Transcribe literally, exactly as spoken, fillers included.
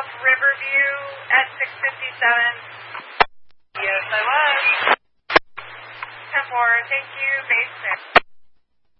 South Riverview at six fifty-seven. Yes, I was. ten four, thank you, base six.